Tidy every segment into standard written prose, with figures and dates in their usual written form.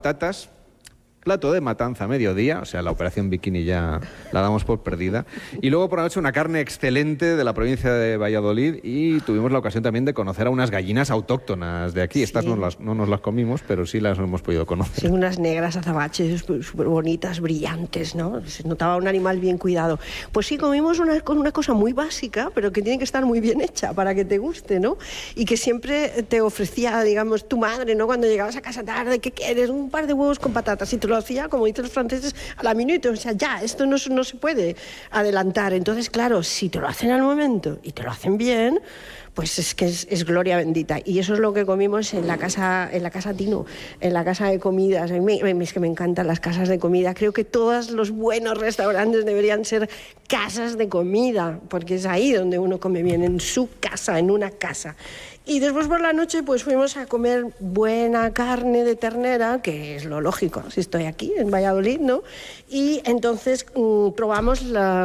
Patatas, plato de matanza a mediodía, o sea, la operación bikini ya la damos por perdida. Y luego por la noche una carne excelente de la provincia de Valladolid y tuvimos la ocasión también de conocer a unas gallinas autóctonas de aquí. Sí. Estas no nos las comimos, pero sí las hemos podido conocer. Sí, unas negras azabaches súper bonitas, brillantes, ¿no? Se notaba un animal bien cuidado. Pues sí, comimos una cosa muy básica, pero que tiene que estar muy bien hecha para que te guste, ¿no? Y que siempre te ofrecía, digamos, tu madre, ¿no? Cuando llegabas a casa tarde, ¿qué quieres? Un par de huevos con patatas. Y te lo hacía, como dicen los franceses, a la minuto. O sea, ya, esto no se puede adelantar. Entonces, claro, si te lo hacen al momento y te lo hacen bien, pues es que es gloria bendita. Y eso es lo que comimos en la casa Tino, en la casa de comidas. Es que me encantan las casas de comida. Creo que todos los buenos restaurantes deberían ser casas de comida, porque es ahí donde uno come bien, en su casa, en una casa. Y después por la noche pues fuimos a comer buena carne de ternera, que es lo lógico, si estoy aquí en Valladolid, ¿no? Y entonces probamos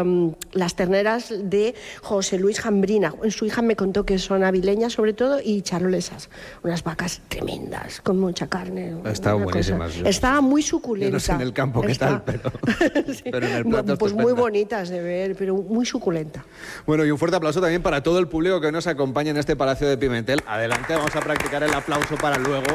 las terneras de José Luis Jambrina. Su hija me contó que son avileñas sobre todo y charolesas, unas vacas tremendas, con mucha carne. Estaban buenísimas. Estaba muy suculenta. Yo no sé en el campo qué tal, sí. pero en el plato pues estupenda. muy bonitas de ver, pero muy suculenta. Bueno, y un fuerte aplauso también para todo el público que nos acompaña en este Palacio de Pimentel. Adelante, vamos a practicar el aplauso para luego.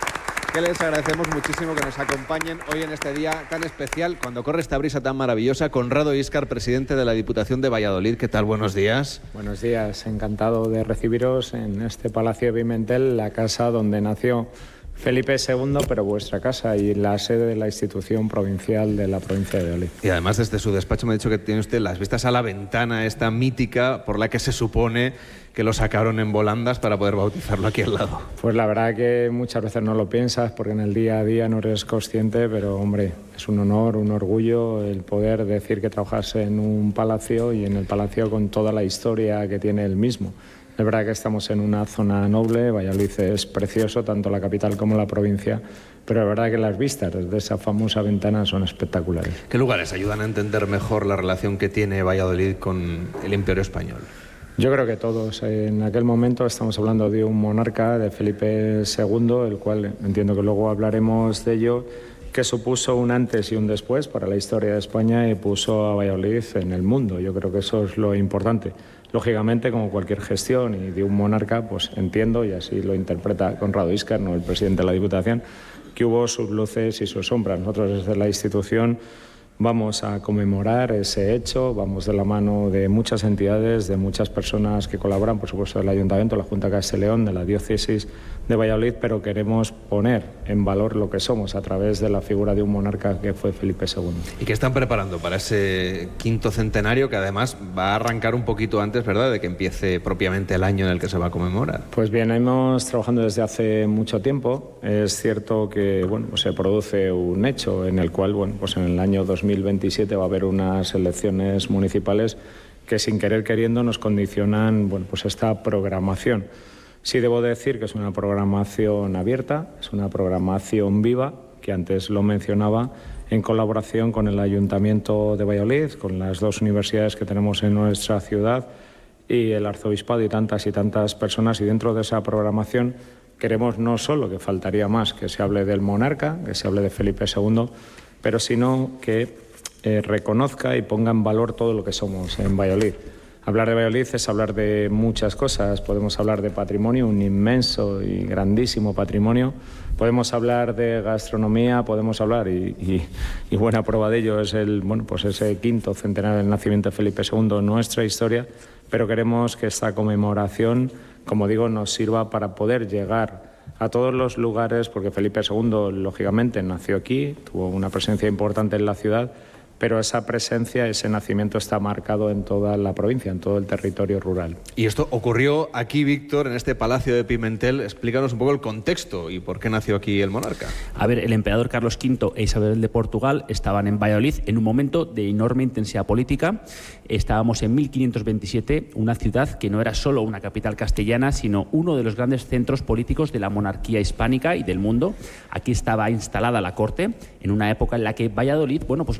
Que les agradecemos muchísimo que nos acompañen hoy en este día tan especial, cuando corre esta brisa tan maravillosa. Conrado Íscar, presidente de la Diputación de Valladolid. ¿Qué tal? Buenos días. Buenos días, encantado de recibiros en este Palacio de Pimentel, la casa donde nació Felipe II, pero vuestra casa y la sede de la institución provincial de la provincia de Valladolid. Y además desde su despacho me ha dicho que tiene usted las vistas a la ventana esta mítica por la que se supone que lo sacaron en volandas para poder bautizarlo aquí al lado. Pues la verdad que muchas veces no lo piensas porque en el día a día no eres consciente, pero hombre, es un honor, un orgullo el poder decir que trabajas en un palacio y en el palacio con toda la historia que tiene el mismo. Es verdad que estamos en una zona noble, Valladolid es precioso, tanto la capital como la provincia, pero es verdad que las vistas desde esa famosa ventana son espectaculares. ¿Qué lugares ayudan a entender mejor la relación que tiene Valladolid con el Imperio Español? Yo creo que todos. En aquel momento estamos hablando de un monarca, de Felipe II, el cual entiendo que luego hablaremos de ello, que supuso un antes y un después para la historia de España y puso a Valladolid en el mundo. Yo creo que eso es lo importante. Lógicamente, como cualquier gestión y de un monarca, pues entiendo, y así lo interpreta Conrado Íscar, no el presidente de la Diputación, que hubo sus luces y sus sombras. Nosotros desde la institución vamos a conmemorar ese hecho, vamos de la mano de muchas entidades, de muchas personas que colaboran, por supuesto del Ayuntamiento, la Junta de Castilla y León, de la Diócesis de Valladolid, pero queremos poner en valor lo que somos a través de la figura de un monarca que fue Felipe II. ¿Y qué están preparando para ese quinto centenario que además va a arrancar un poquito antes, ¿verdad?, de que empiece propiamente el año en el que se va a conmemorar? Pues bien, hemos trabajando desde hace mucho tiempo. Es cierto que bueno, pues se produce un hecho en el cual bueno, pues en el año 2027 va a haber unas elecciones municipales que sin querer queriendo nos condicionan bueno, pues esta programación. Sí debo decir que es una programación abierta, es una programación viva, que antes lo mencionaba, en colaboración con el Ayuntamiento de Valladolid, con las dos universidades que tenemos en nuestra ciudad y el Arzobispado y tantas personas. Y dentro de esa programación queremos no solo, que faltaría más, que se hable del monarca, que se hable de Felipe II, pero sino que reconozca y ponga en valor todo lo que somos en Valladolid. Hablar de Valladolid es hablar de muchas cosas. Podemos hablar de patrimonio, un inmenso y grandísimo patrimonio. Podemos hablar de gastronomía, podemos hablar, y buena prueba de ello es pues ese quinto centenario del nacimiento de Felipe II, nuestra historia, pero queremos que esta conmemoración, como digo, nos sirva para poder llegar a todos los lugares, porque Felipe II, lógicamente, nació aquí, tuvo una presencia importante en la ciudad, pero esa presencia, ese nacimiento está marcado en toda la provincia, en todo el territorio rural. Y esto ocurrió aquí, Víctor, en este Palacio de Pimentel. Explícanos un poco el contexto y por qué nació aquí el monarca. A ver, el emperador Carlos V e Isabel de Portugal estaban en Valladolid en un momento de enorme intensidad política. Estábamos en 1527, una ciudad que no era solo una capital castellana, sino uno de los grandes centros políticos de la monarquía hispánica y del mundo. Aquí estaba instalada la corte, en una época en la que Valladolid, bueno, pues recibía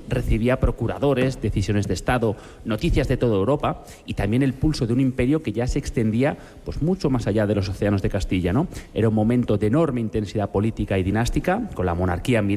había procuradores, decisiones de Estado, noticias de toda Europa y también el pulso de un imperio que ya se extendía pues mucho más allá de los océanos de Castilla, ¿no? Era un momento de enorme intensidad política y dinástica, con la monarquía